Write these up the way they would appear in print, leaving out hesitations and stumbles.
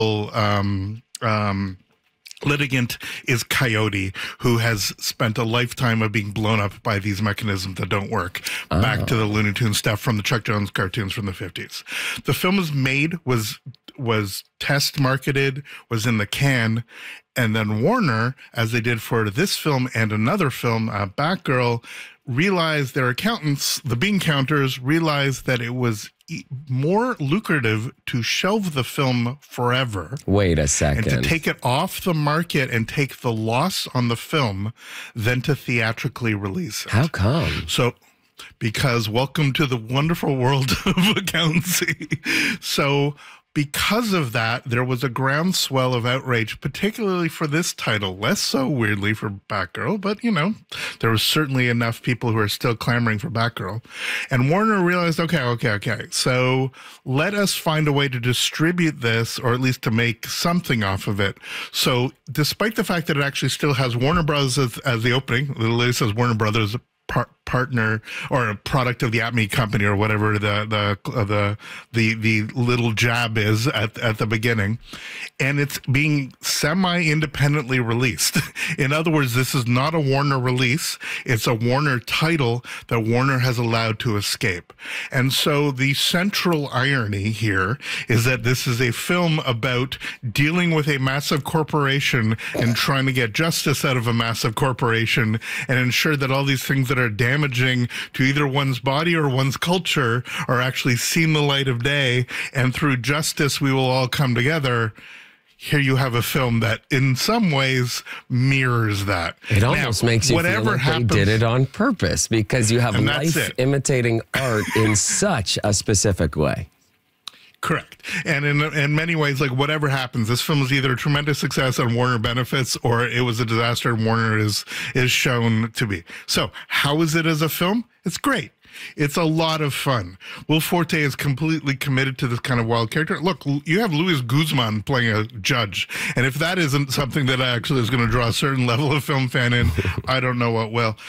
um, um, litigant is Coyote, who has spent a lifetime of being blown up by these mechanisms that don't work. Back to the Looney Tunes stuff from the Chuck Jones cartoons from the 50s. The film was test marketed, was in the can, and then Warner, as they did for this film and another film, Batgirl, realized their accountants, the bean counters, realized that it was more lucrative to shelve the film forever. Wait a second. And to take it off the market and take the loss on the film than to theatrically release it. How come? So, because welcome to the wonderful world of accountancy. So, because of that, there was a groundswell of outrage, particularly for this title, less so weirdly for Batgirl, but you know, there was certainly enough people who are still clamoring for Batgirl. And Warner realized, okay. So let us find a way to distribute this, or at least to make something off of it. So despite the fact that it actually still has Warner Bros. As the opening, the lady says Warner Brothers partner or a product of the Acme company or whatever the little jab is at the beginning, and it's being semi-independently released. In other words, this is not a Warner release. It's a Warner title that Warner has allowed to escape. And so the central irony here is that this is a film about dealing with a massive corporation and trying to get justice out of a massive corporation and ensure that all these things that are damaging to either one's body or one's culture are actually seen the light of day, and through justice we will all come together. Here you have a film that in some ways mirrors that. It almost makes you feel like they did it on purpose, because you have life imitating art in such a specific way. Correct. And in many ways, like whatever happens, this film is either a tremendous success and Warner benefits, or it was a disaster and Warner is shown to be. So how is it as a film? It's great. It's a lot of fun. Will Forte is completely committed to this kind of wild character. Look, you have Luis Guzman playing a judge, and if that isn't something that actually is going to draw a certain level of film fan in, I don't know what will.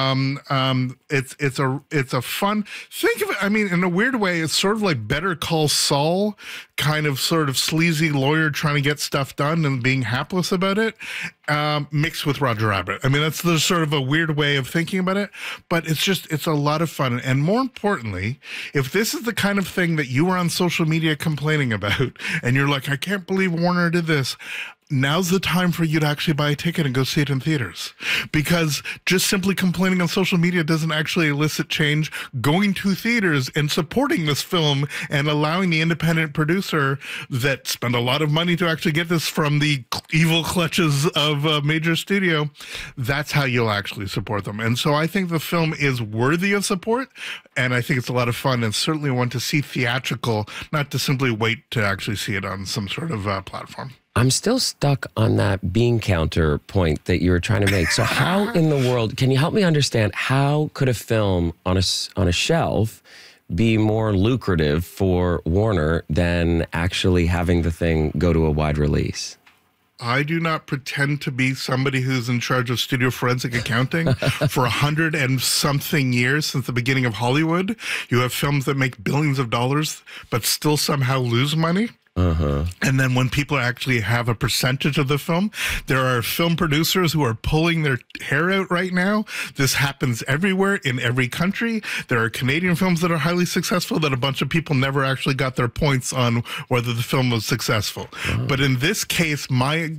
It's a fun. Think of it. I mean, in a weird way, it's sort of like Better Call Saul, kind of sort of sleazy lawyer trying to get stuff done and being hapless about it, mixed with Roger Rabbit. I mean, that's the sort of a weird way of thinking about it, but it's a lot of fun. And more importantly, if this is the kind of thing that you were on social media complaining about, and you're like, I can't believe Warner did this, now's the time for you to actually buy a ticket and go see it in theaters. Because just simply complaining on social media doesn't actually elicit change. Going to theaters and supporting this film and allowing the independent producer that spent a lot of money to actually get this from the evil clutches of a major studio, that's how you'll actually support them. And so I think the film is worthy of support, and I think it's a lot of fun, and certainly one to see theatrical, not to simply wait to actually see it on some sort of platform. I'm still stuck on that bean counter point that you were trying to make. So how in the world, can you help me understand, how could a film on a shelf be more lucrative for Warner than actually having the thing go to a wide release? I do not pretend to be somebody who's in charge of studio forensic accounting. For 100 and something years, since the beginning of Hollywood, you have films that make billions of dollars but still somehow lose money. And then when people actually have a percentage of the film, there are film producers who are pulling their hair out right now. This happens everywhere in every country. There are Canadian films that are highly successful that a bunch of people never actually got their points on whether the film was successful. But in this case, my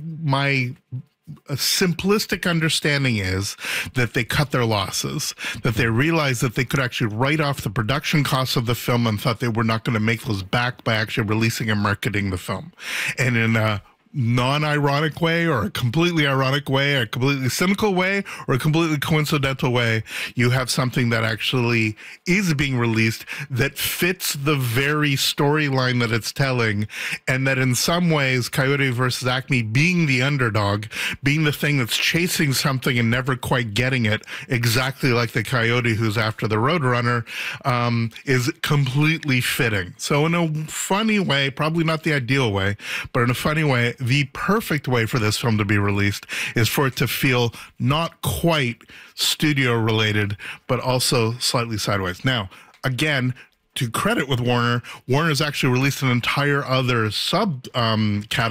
a simplistic understanding is that they cut their losses, that they realized that they could actually write off the production costs of the film and thought they were not going to make those back by actually releasing and marketing the film. And in a non-ironic way, or a completely ironic way, or a completely cynical way, or a completely coincidental way, you have something that actually is being released that fits the very storyline that it's telling, and that in some ways, Coyote versus Acme being the underdog, being the thing that's chasing something and never quite getting it, exactly like the coyote who's after the roadrunner, is completely fitting. So in a funny way, probably not the ideal way, but in a funny way, the perfect way for this film to be released is for it to feel not quite studio related, but also slightly sideways. Now, again, to credit with Warner, Warner's actually released an entire other sub category